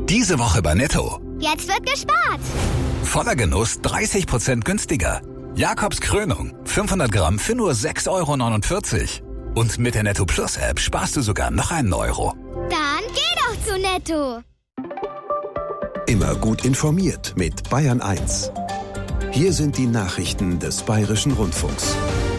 Diese Woche bei Netto. Jetzt wird gespart. Voller Genuss 30% günstiger. Jakobs Krönung 500 Gramm für nur 6,49 €. Und mit der Netto Plus App sparst du sogar noch einen Euro. Dann geh doch zu Netto. Immer gut informiert mit Bayern 1. Hier sind die Nachrichten des Bayerischen Rundfunks.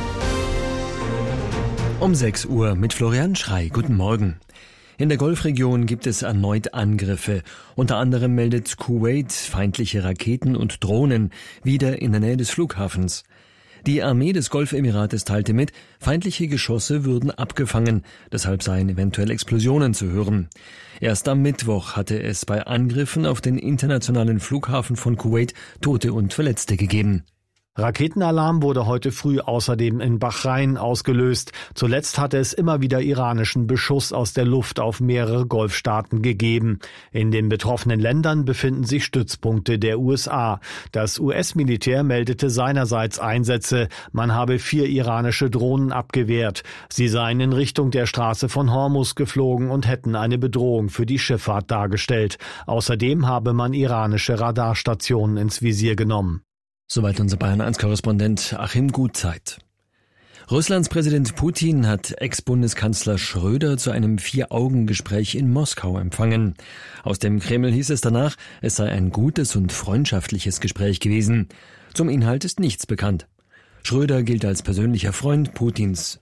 Um 6 Uhr mit Florian Schrey. Guten Morgen. In der Golfregion gibt es erneut Angriffe. Unter anderem meldet Kuwait feindliche Raketen und Drohnen wieder in der Nähe des Flughafens. Die Armee des Golfemirates teilte mit, feindliche Geschosse würden abgefangen, deshalb seien eventuell Explosionen zu hören. Erst am Mittwoch hatte es bei Angriffen auf den internationalen Flughafen von Kuwait Tote und Verletzte gegeben. Raketenalarm wurde heute früh außerdem in Bahrain ausgelöst. Zuletzt hatte es immer wieder iranischen Beschuss aus der Luft auf mehrere Golfstaaten gegeben. In den betroffenen Ländern befinden sich Stützpunkte der USA. Das US-Militär meldete seinerseits Einsätze. Man habe 4 iranische Drohnen abgewehrt. Sie seien in Richtung der Straße von Hormuz geflogen und hätten eine Bedrohung für die Schifffahrt dargestellt. Außerdem habe man iranische Radarstationen ins Visier genommen. Soweit unser Bayern-1-Korrespondent Achim Gutzeit. Russlands Präsident Putin hat Ex-Bundeskanzler Schröder zu einem 4-Augen-Gespräch in Moskau empfangen. Aus dem Kreml hieß es danach, es sei ein gutes und freundschaftliches Gespräch gewesen. Zum Inhalt ist nichts bekannt. Schröder gilt als persönlicher Freund Putins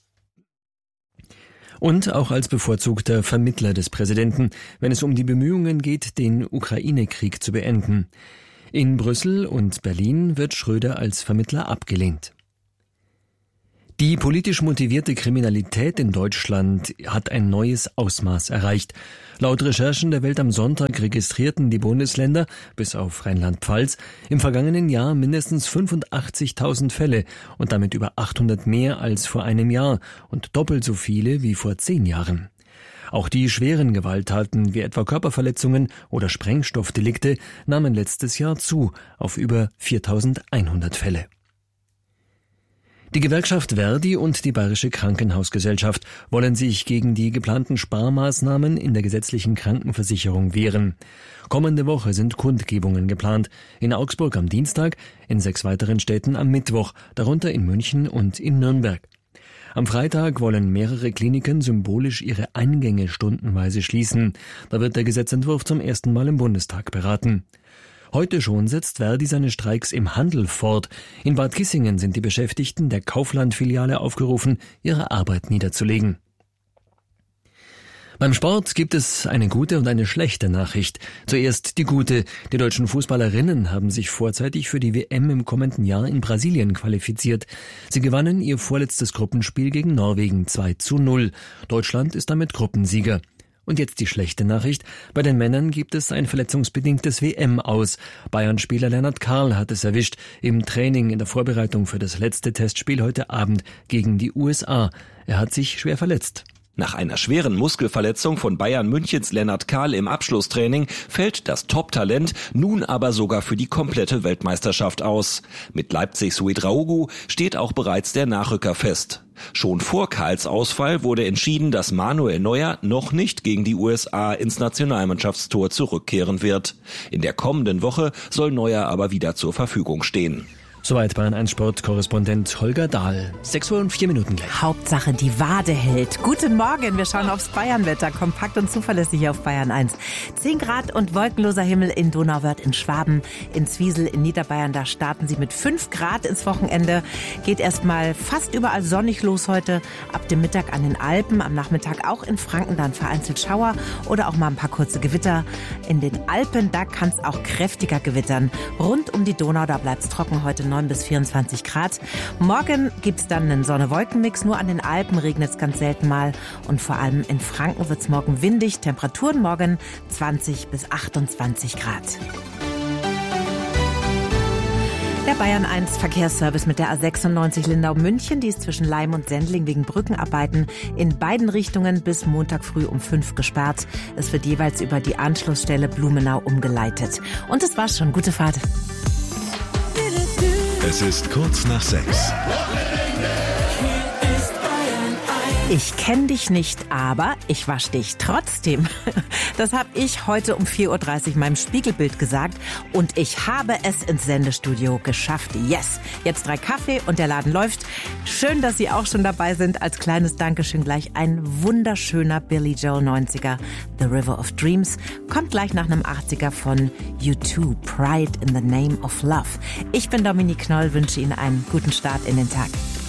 und auch als bevorzugter Vermittler des Präsidenten, wenn es um die Bemühungen geht, den Ukraine-Krieg zu beenden. In Brüssel und Berlin wird Schröder als Vermittler abgelehnt. Die politisch motivierte Kriminalität in Deutschland hat ein neues Ausmaß erreicht. Laut Recherchen der Welt am Sonntag registrierten die Bundesländer, bis auf Rheinland-Pfalz, im vergangenen Jahr mindestens 85.000 Fälle und damit über 800 mehr als vor einem Jahr und doppelt so viele wie vor 10 Jahren. Auch die schweren Gewalttaten wie etwa Körperverletzungen oder Sprengstoffdelikte nahmen letztes Jahr zu auf über 4.100 Fälle. Die Gewerkschaft Verdi und die Bayerische Krankenhausgesellschaft wollen sich gegen die geplanten Sparmaßnahmen in der gesetzlichen Krankenversicherung wehren. Kommende Woche sind Kundgebungen geplant. In Augsburg am Dienstag, in 6 weiteren Städten am Mittwoch, darunter in München und in Nürnberg. Am Freitag wollen mehrere Kliniken symbolisch ihre Eingänge stundenweise schließen. Da wird der Gesetzentwurf zum ersten Mal im Bundestag beraten. Heute schon setzt Verdi seine Streiks im Handel fort. In Bad Kissingen sind die Beschäftigten der Kaufland-Filiale aufgerufen, ihre Arbeit niederzulegen. Beim Sport gibt es eine gute und eine schlechte Nachricht. Zuerst die gute. Die deutschen Fußballerinnen haben sich vorzeitig für die WM im kommenden Jahr in Brasilien qualifiziert. Sie gewannen ihr vorletztes Gruppenspiel gegen Norwegen 2:0. Deutschland ist damit Gruppensieger. Und jetzt die schlechte Nachricht. Bei den Männern gibt es ein verletzungsbedingtes WM-Aus. Bayern-Spieler Lennart Karl hat es erwischt im Training in der Vorbereitung für das letzte Testspiel heute Abend gegen die USA. Er hat sich schwer verletzt. Nach einer schweren Muskelverletzung von Bayern Münchens Lennart Karl im Abschlusstraining fällt das Top-Talent nun aber sogar für die komplette Weltmeisterschaft aus. Mit Leipzigs Ouedraogo steht auch bereits der Nachrücker fest. Schon vor Karls Ausfall wurde entschieden, dass Manuel Neuer noch nicht gegen die USA ins Nationalmannschaftstor zurückkehren wird. In der kommenden Woche soll Neuer aber wieder zur Verfügung stehen. Soweit Bayern 1 Sportkorrespondent Holger Dahl. 6:04 gleich. Hauptsache die Wade hält. Guten Morgen, wir schauen aufs Bayernwetter. Kompakt und zuverlässig auf Bayern 1. 10 Grad und wolkenloser Himmel in Donauwörth in Schwaben. In Zwiesel in Niederbayern, da starten sie mit 5 Grad ins Wochenende. Geht erstmal fast überall sonnig los heute. Ab dem Mittag an den Alpen, am Nachmittag auch in Franken dann vereinzelt Schauer oder auch mal ein paar kurze Gewitter. In den Alpen, da kann es auch kräftiger gewittern. Rund um die Donau, da bleibt es trocken heute 9 bis 24 Grad. Morgen gibt's dann einen Sonne-Wolken-Mix. Nur an den Alpen regnet es ganz selten mal. Und vor allem in Franken wird's morgen windig. Temperaturen morgen 20 bis 28 Grad. Der Bayern 1 Verkehrsservice mit der A96 Lindau-München, die ist zwischen Laim und Sendling wegen Brückenarbeiten in beiden Richtungen bis Montag früh um 5 gesperrt. Es wird jeweils über die Anschlussstelle Blumenau umgeleitet. Und das war's schon. Gute Fahrt. Es ist kurz nach 6. Hier ist Bayern 1. Ich kenne dich nicht, aber ich wasche dich trotzdem. Das habe ich heute um 4.30 Uhr meinem Spiegelbild gesagt und ich habe es ins Sendestudio geschafft. Yes! Jetzt 3 Kaffee und der Laden läuft. Schön, dass Sie auch schon dabei sind. Als kleines Dankeschön gleich ein wunderschöner Billy Joel 90er, The River of Dreams. Kommt gleich nach einem 80er von U2, Pride in the Name of Love. Ich bin Dominique Knoll, wünsche Ihnen einen guten Start in den Tag.